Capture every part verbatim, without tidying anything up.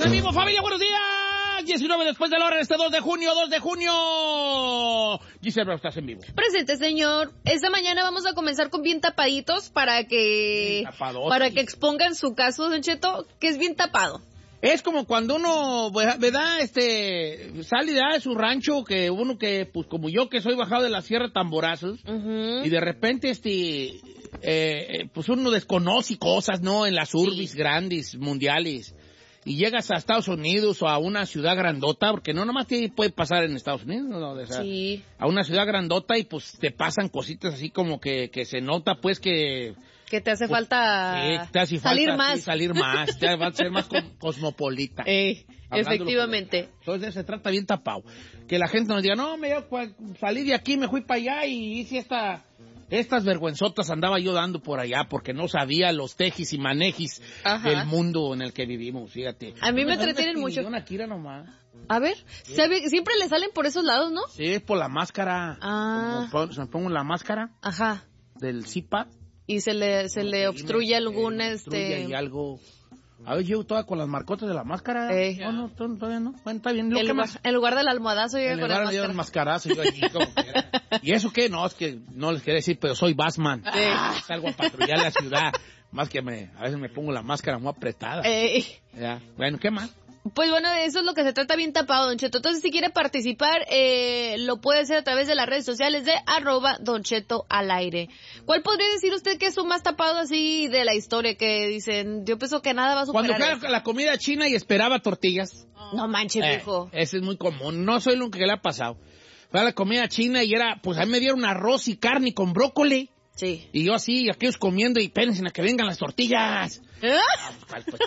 en vivo, familia, buenos días. diecinueve después de la hora, este dos de junio, dos de junio. Giselle, estás en vivo. Presente, señor. Esta mañana vamos a comenzar con bien tapaditos para que para que expongan su caso, Don Cheto, que es bien tapado. Es como cuando uno, ¿verdad? Este, sale de su rancho, que uno que, pues como yo, que soy bajado de la Sierra Tamborazos, uh-huh. y de repente, este, eh, pues uno desconoce cosas, ¿no? En las urbis sí. grandes, mundiales. Y llegas a Estados Unidos o a una ciudad grandota, porque no nomás te puede pasar en Estados Unidos, ¿no? O sea, sí. A una ciudad grandota y pues te pasan cositas así como que, que se nota, pues, que... Que te hace pues, falta sí, te hace salir falta, más. Sí, salir más, te va a ser más cosmopolita. Eh, efectivamente. Entonces se trata bien tapado. Que la gente nos diga, no, me salí de aquí, me fui para allá y hice esta... Estas vergüenzotas andaba yo dando por allá porque no sabía los tejis y manejis Ajá. del mundo en el que vivimos, fíjate. A mí me entretienen mucho. Nomás. A ver, ¿sí? Siempre le salen por esos lados, ¿no? Sí, es por la máscara. Ah. Como, se me pongo la máscara. Ajá. Del C P A P. Y se le, se le obstruye algún, se este... y algo... A ver, yo toda con las marcotas de la máscara. Eh. No, no, todavía no. Bueno, está bien. En lugar, en lugar del almohadazo llega con la máscara. En lugar del mascarazo yo allí como que era. ¿Y eso qué? No, es que no les quería decir, pero soy Batman. Sí. Ah, salgo a patrullar la ciudad. Más que me, a veces me pongo la máscara muy apretada. Eh. Ya. Bueno, ¿qué más? Pues bueno, eso es lo que se trata bien tapado, Don Cheto. Entonces, si quiere participar, eh, lo puede hacer a través de las redes sociales de arroba Don Cheto al aire. ¿Cuál podría decir usted que es su más tapado así de la historia? Que dicen, yo pienso que nada va a superar. Cuando fue a la comida china y esperaba tortillas. No manches, eh, viejo. Ese es muy común. No soy lo que le ha pasado. Fue a la comida china y era, pues a mí me dieron arroz y carne con brócoli. Sí. Y yo así, aquellos comiendo y pérense a que vengan las tortillas. ¿Eh? Ah, pues, pues,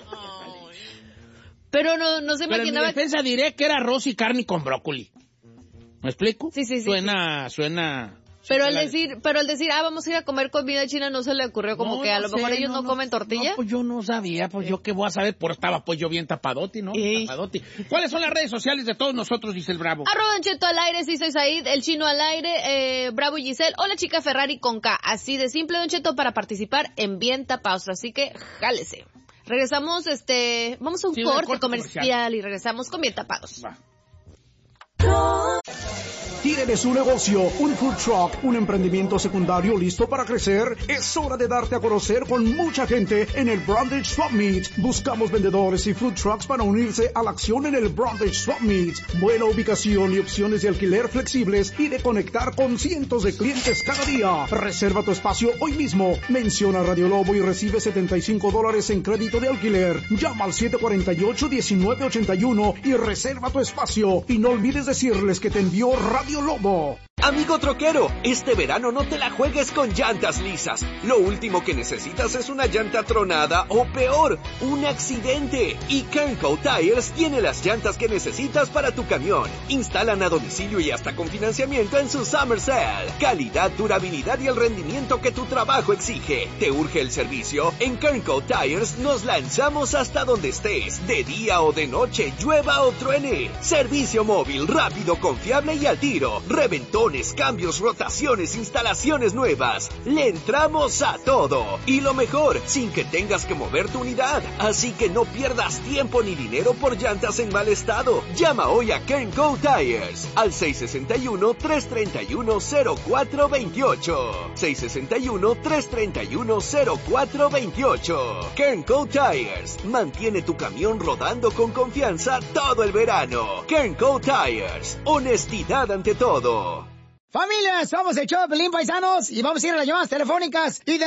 Pero no, no se Pero imaginaba... en mi defensa diré que era arroz y carne con brócoli. ¿Me explico? Sí, sí, sí. Suena, sí. suena... Pero al decir, pero al decir, ah, vamos a ir a comer comida china, no se le ocurrió como no, que a no lo mejor sé, ellos no, no comen tortilla. No, pues yo no sabía, pues yo qué voy a saber, por estaba pues yo bien tapadote, ¿no? Sí. Tapadote. ¿Cuáles son las redes sociales de todos nosotros, Giselle Bravo? Arroba Don Cheto al aire, sí soy Said, el chino al aire, eh, Bravo y Giselle, o la chica Ferrari con K. Así de simple, Don Cheto, para participar en Bien Tapados. Así que, jálese. Regresamos, este, vamos a un sí, corte, corte comercial, comercial y regresamos con Bien Tapados. Va. ¿Tiene de su negocio un food truck, un emprendimiento secundario listo para crecer? Es hora de darte a conocer con mucha gente en el Brandage Swap Meet. Buscamos vendedores y food trucks para unirse a la acción en el Brandage Swap Meet. Buena ubicación y opciones de alquiler flexibles y de conectar con cientos de clientes cada día. Reserva tu espacio hoy mismo. Menciona Radio Lobo y recibe setenta y cinco dólares en crédito de alquiler. Llama al siete cuatro ocho, uno nueve ocho uno y reserva tu espacio. Y no olvides decirles que te envió Radio Lobo. Amigo troquero, este verano no te la juegues con llantas lisas. Lo último que necesitas es una llanta tronada o peor, un accidente. Y Kernco Tires tiene las llantas que necesitas para tu camión. Instalan a domicilio y hasta con financiamiento en su Summer Sale. Calidad, durabilidad y el rendimiento que tu trabajo exige. ¿Te urge el servicio? En Kernco Tires nos lanzamos hasta donde estés, de día o de noche, llueva o truene. Servicio móvil, rápido, confiable y al tiro. Reventón, cambios, rotaciones, instalaciones nuevas. Le entramos a todo. Y lo mejor, sin que tengas que mover tu unidad. Así que no pierdas tiempo ni dinero por llantas en mal estado. Llama hoy a Kernco Tires al seis seis uno, tres tres uno, cero cuatro dos ocho. seis seis uno, tres tres uno, cero cuatro dos ocho. Kernco Tires mantiene tu camión rodando con confianza todo el verano. Kernco Tires, honestidad ante todo. Familia, somos el show de Pelín, paisanos, y vamos a ir a las llamadas telefónicas y de